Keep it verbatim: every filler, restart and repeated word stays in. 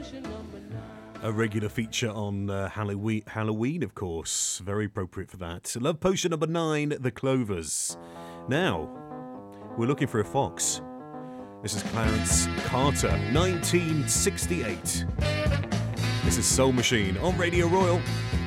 A regular feature on uh, Halloween, Halloween, of course. Very appropriate for that. Love Potion number nine, The Clovers. Now, we're looking for a fox. This is Clarence Carter, nineteen sixty-eight. This is Soul Machine on Radio Royal.